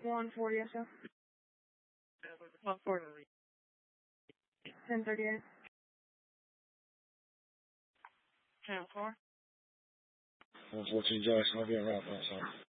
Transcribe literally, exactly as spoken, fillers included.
one forty S O. one forty. ten thirty-eight. ten four. one fourteen Jackson, I'll be around outside.